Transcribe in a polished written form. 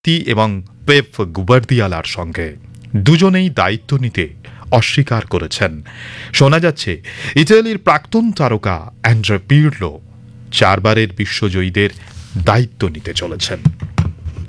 বাত্তি এবং পেপ গুভার্দিওলার সঙ্গে। দুজনেই দায়িত্ব নিতে অস্বীকার করেছেন। শোনা যাচ্ছে ইতালির প্রাক্তন তারকা অ্যান্ড্রে পিরলো 4 বারের বিশ্বজয়ীদের দায়িত্ব নিতে চলেছেন।